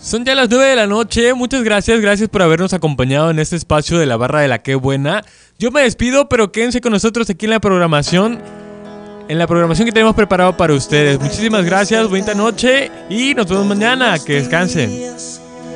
Son ya las 9 de la noche, muchas gracias por habernos acompañado en este espacio de la barra de la Qué Buena. Yo me despido, pero quédense con nosotros aquí en la programación que tenemos preparado para ustedes. Muchísimas gracias, bonita noche y nos vemos mañana, que descansen.